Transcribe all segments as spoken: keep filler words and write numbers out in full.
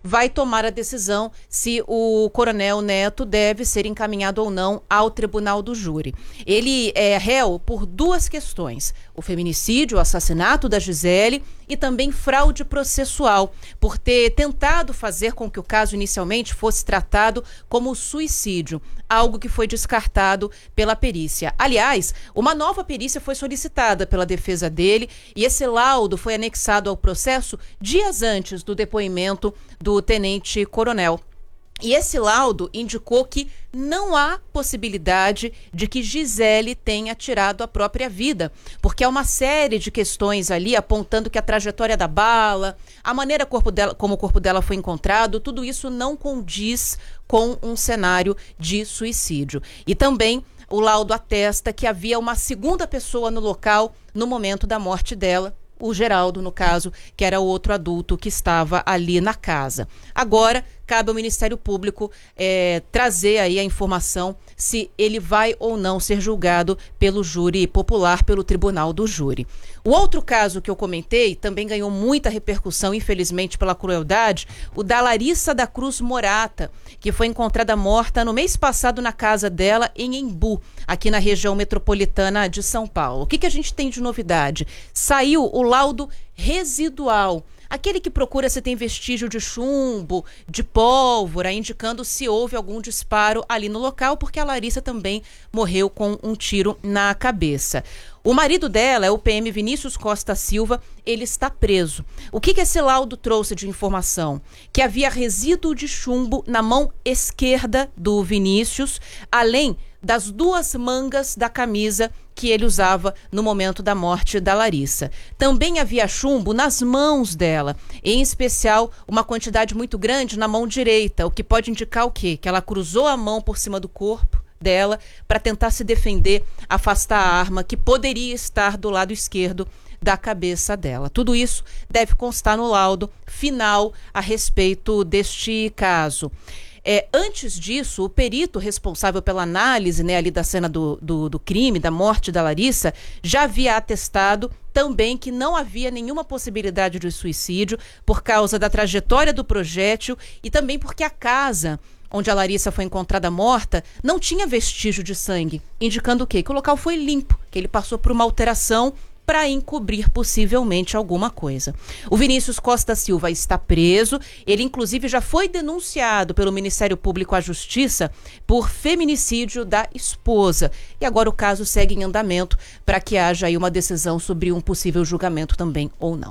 vai tomar a decisão se o Coronel Neto deve ser encaminhado ou não ao tribunal do júri. Ele é réu por duas questões: o feminicídio, o assassinato da Gisele, e também fraude processual, por ter tentado fazer com que o caso inicialmente fosse tratado como suicídio, algo que foi descartado pela perícia. Aliás, uma nova perícia foi solicitada pela defesa dele e esse laudo foi anexado ao processo dias antes do depoimento do tenente-coronel. E esse laudo indicou que não há possibilidade de que Gisele tenha tirado a própria vida, porque há uma série de questões ali apontando que a trajetória da bala, a maneira corpo dela, como o corpo dela foi encontrado, tudo isso não condiz com um cenário de suicídio. E também o laudo atesta que havia uma segunda pessoa no local no momento da morte dela, o Geraldo, no caso, que era o outro adulto que estava ali na casa. Agora, cabe ao Ministério Público é, trazer aí a informação se ele vai ou não ser julgado pelo júri popular, pelo tribunal do júri. O outro caso que eu comentei também ganhou muita repercussão, infelizmente pela crueldade, o da Larissa da Cruz Morata, que foi encontrada morta no mês passado na casa dela em Embu, aqui na região metropolitana de São Paulo. O que, que a gente tem de novidade? Saiu o laudo residual, aquele que procura se tem vestígio de chumbo, de pólvora, indicando se houve algum disparo ali no local, porque a Larissa também morreu com um tiro na cabeça. O marido dela é o P M Vinícius Costa Silva, ele está preso. O que, que esse laudo trouxe de informação? Que havia resíduo de chumbo na mão esquerda do Vinícius, além das duas mangas da camisa que ele usava no momento da morte da Larissa. Também havia chumbo nas mãos dela, em especial uma quantidade muito grande na mão direita, o que pode indicar o quê? Que ela cruzou a mão por cima do corpo dela para tentar se defender, afastar a arma que poderia estar do lado esquerdo da cabeça dela. Tudo isso deve constar no laudo final a respeito deste caso. É, antes disso, o perito responsável pela análise, né, ali da cena do, do, do crime, da morte da Larissa, já havia atestado também que não havia nenhuma possibilidade de suicídio por causa da trajetória do projétil e também porque a casa onde a Larissa foi encontrada morta não tinha vestígio de sangue, indicando o quê? Que o local foi limpo, que ele passou por uma alteração para encobrir possivelmente alguma coisa. O Vinícius Costa Silva está preso, ele inclusive já foi denunciado pelo Ministério Público à Justiça por feminicídio da esposa. E agora o caso segue em andamento para que haja aí uma decisão sobre um possível julgamento também ou não.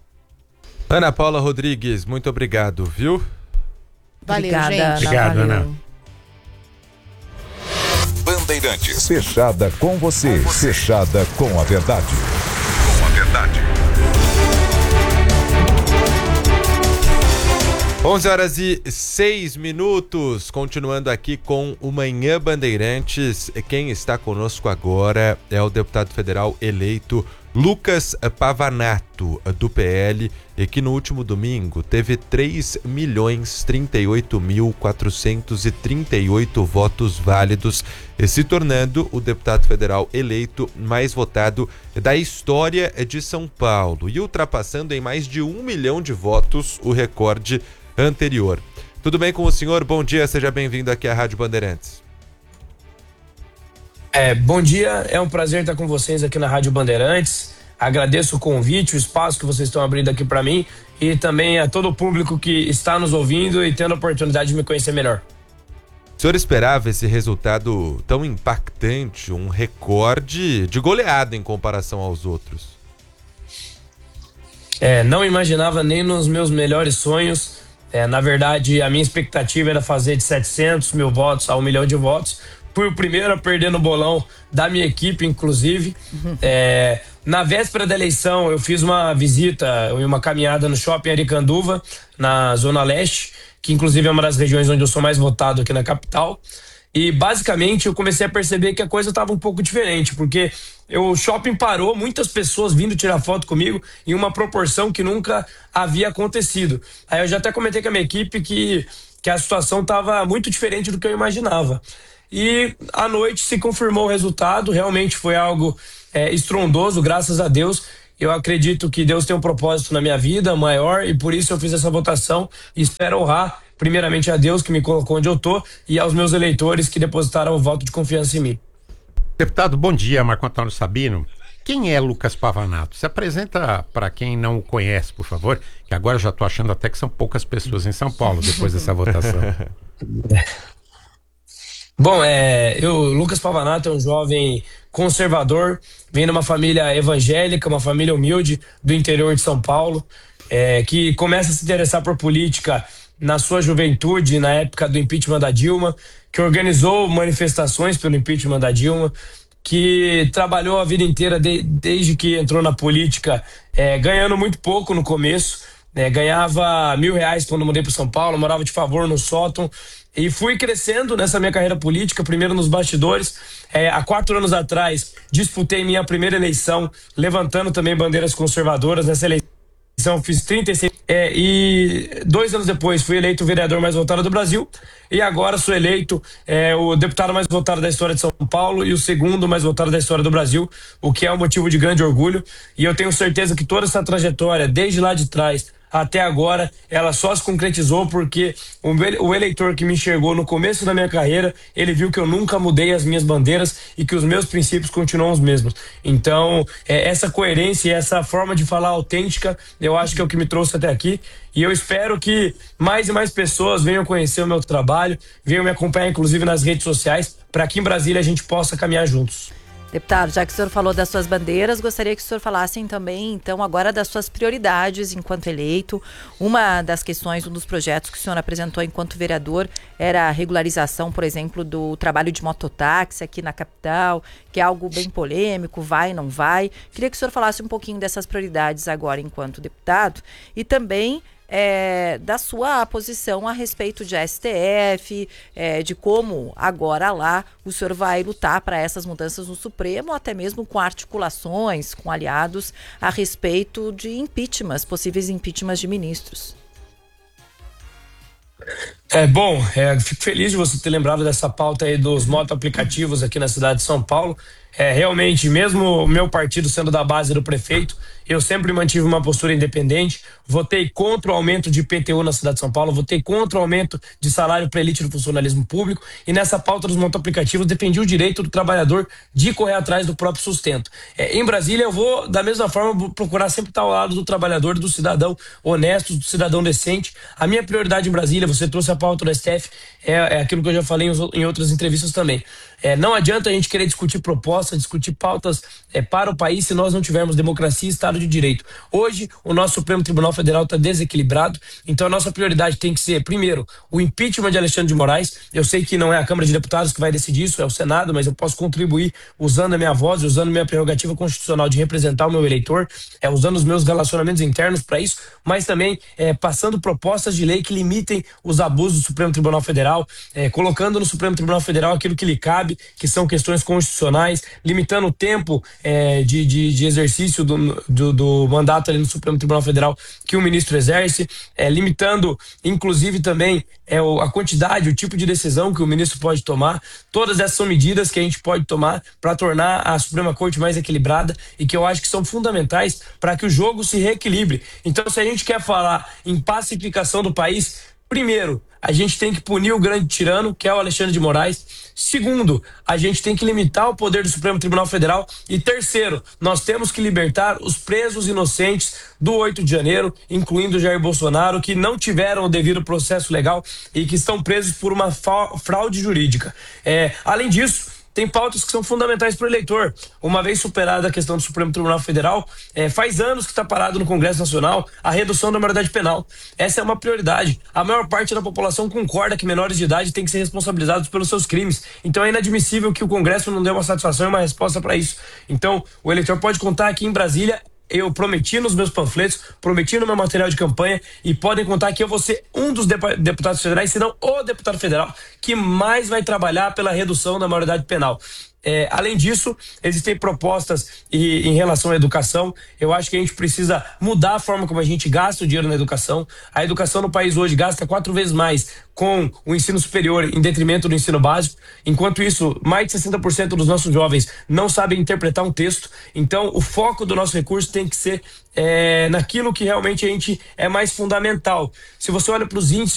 Ana Paula Rodrigues, muito obrigado, viu? Valeu, Obrigada, gente. Obrigado, Ana. Ana. Bandeirantes. Fechada com você. Fechada com a verdade. Com a verdade. onze horas e seis minutos, continuando aqui com o Manhã Bandeirantes. Quem está conosco agora é o deputado federal eleito Lucas Pavanato, do P L, e que no último domingo teve três milhões trinta e oito mil quatrocentos e trinta e oito votos válidos, se tornando o deputado federal eleito mais votado da história de São Paulo e ultrapassando em mais de um milhão de votos o recorde anterior. Tudo bem com o senhor? Bom dia, seja bem-vindo aqui à Rádio Bandeirantes. É, bom dia, é um prazer estar com vocês aqui na Rádio Bandeirantes. Agradeço o convite, o espaço que vocês estão abrindo aqui para mim e também a todo o público que está nos ouvindo e tendo a oportunidade de me conhecer melhor. O senhor esperava esse resultado tão impactante, um recorde de goleada em comparação aos outros? É, não imaginava nem nos meus melhores sonhos. É, na verdade, a minha expectativa era fazer de setecentos mil votos a um milhão de votos. Fui o primeiro a perder no bolão da minha equipe, inclusive. Uhum. É, na véspera da eleição, eu fiz uma visita e uma caminhada no Shopping Aricanduva, na Zona Leste, que inclusive é uma das regiões onde eu sou mais votado aqui na capital. E basicamente eu comecei a perceber que a coisa estava um pouco diferente, porque eu, o shopping parou, muitas pessoas vindo tirar foto comigo em uma proporção que nunca havia acontecido. Aí eu já até comentei com a minha equipe que, que a situação estava muito diferente do que eu imaginava. E à noite se confirmou o resultado, realmente foi algo é, estrondoso, graças a Deus. Eu acredito que Deus tem um propósito na minha vida maior e por isso eu fiz essa votação e espero honrar primeiramente a Deus que me colocou onde eu tô e aos meus eleitores que depositaram o voto de confiança em mim. Deputado, bom dia, Marco Antônio Sabino. Quem é Lucas Pavanato? Se apresenta para quem não o conhece, por favor, que agora eu já estou achando até que são poucas pessoas em São Paulo depois dessa votação. Bom, é, eu, Lucas Pavanato é um jovem conservador, vem de uma família evangélica, uma família humilde do interior de São Paulo, é, que começa a se interessar por política na sua juventude, na época do impeachment da Dilma, que organizou manifestações pelo impeachment da Dilma, que trabalhou a vida inteira de, desde que entrou na política, é, ganhando muito pouco no começo, né, ganhava mil reais quando mudei para São Paulo, morava de favor no sótão, e fui crescendo nessa minha carreira política, primeiro nos bastidores. É, há quatro anos atrás, disputei minha primeira eleição, levantando também bandeiras conservadoras. Nessa eleição fiz trinta e seis... É, e dois anos depois fui eleito o vereador mais votado do Brasil. E agora sou eleito é, o deputado mais votado da história de São Paulo e o segundo mais votado da história do Brasil, o que é um motivo de grande orgulho. E eu tenho certeza que toda essa trajetória, desde lá de trás até agora, ela só se concretizou porque o eleitor que me enxergou no começo da minha carreira, ele viu que eu nunca mudei as minhas bandeiras e que os meus princípios continuam os mesmos. Então, é, essa coerência e essa forma de falar autêntica, eu acho que é o que me trouxe até aqui. E eu espero que mais e mais pessoas venham conhecer o meu trabalho, venham me acompanhar, inclusive, nas redes sociais, para que em Brasília a gente possa caminhar juntos. Deputado, já que o senhor falou das suas bandeiras, gostaria que o senhor falasse também, então, agora das suas prioridades enquanto eleito. Uma das questões, um dos projetos que o senhor apresentou enquanto vereador era a regularização, por exemplo, do trabalho de mototáxi aqui na capital, que é algo bem polêmico, vai, não vai. Queria que o senhor falasse um pouquinho dessas prioridades agora enquanto deputado e também É, da sua posição a respeito de S T F, é, de como agora lá o senhor vai lutar para essas mudanças no Supremo, até mesmo com articulações, com aliados a respeito de impeachments, possíveis impeachments de ministros. É bom, é, fico feliz de você ter lembrado dessa pauta aí dos motoaplicativos aqui na cidade de São Paulo. É, realmente, mesmo o meu partido sendo da base do prefeito, eu sempre mantive uma postura independente, votei contra o aumento de I P T U na cidade de São Paulo, votei contra o aumento de salário para elite do funcionalismo público e nessa pauta dos motoaplicativos defendi o direito do trabalhador de correr atrás do próprio sustento. É, em Brasília eu vou, da mesma forma, procurar sempre estar ao lado do trabalhador, do cidadão honesto, do cidadão decente. A minha prioridade em Brasília, você trouxe a pauta do S T F, é, é aquilo que eu já falei em, em outras entrevistas também. É, não adianta a gente querer discutir propostas, discutir pautas é, para o país se nós não tivermos democracia e Estado de Direito. Hoje, o nosso Supremo Tribunal Federal está desequilibrado, então a nossa prioridade tem que ser, primeiro, o impeachment de Alexandre de Moraes. Eu sei que não é a Câmara de Deputados que vai decidir isso, é o Senado, mas eu posso contribuir usando a minha voz, usando minha prerrogativa constitucional de representar o meu eleitor, é, usando os meus relacionamentos internos para isso, mas também é, passando propostas de lei que limitem os abusos do Supremo Tribunal Federal, é, colocando no Supremo Tribunal Federal aquilo que lhe cabe, que são questões constitucionais, limitando o tempo é, de, de, de exercício do, do, do mandato ali no Supremo Tribunal Federal que o ministro exerce, é, limitando inclusive também é, o, a quantidade, o tipo de decisão que o ministro pode tomar. Todas essas são medidas que a gente pode tomar para tornar a Suprema Corte mais equilibrada e que eu acho que são fundamentais para que o jogo se reequilibre. Então, se a gente quer falar em pacificação do país, primeiro, a gente tem que punir o grande tirano, que é o Alexandre de Moraes. Segundo, a gente tem que limitar o poder do Supremo Tribunal Federal. E terceiro, nós temos que libertar os presos inocentes do oito de janeiro, incluindo Jair Bolsonaro, que não tiveram o devido processo legal e que estão presos por uma fraude jurídica. É, além disso, tem pautas que são fundamentais para o eleitor. Uma vez superada a questão do Supremo Tribunal Federal, é, faz anos que está parado no Congresso Nacional a redução da maioridade penal. Essa é uma prioridade. A maior parte da população concorda que menores de idade têm que ser responsabilizados pelos seus crimes. Então é inadmissível que o Congresso não dê uma satisfação e uma resposta para isso. Então o eleitor pode contar aqui em Brasília. Eu prometi nos meus panfletos, prometi no meu material de campanha e podem contar que eu vou ser um dos deputados federais, se não o deputado federal, que mais vai trabalhar pela redução da maioridade penal. É, além disso, existem propostas e, em relação à educação. Eu acho que a gente precisa mudar a forma como a gente gasta o dinheiro na educação. A educação no país hoje gasta quatro vezes mais com o ensino superior em detrimento do ensino básico. Enquanto isso, mais de sessenta por cento dos nossos jovens não sabem interpretar um texto. Então, o foco do nosso recurso tem que ser é, naquilo que realmente a gente é mais fundamental. Se você olha para os índices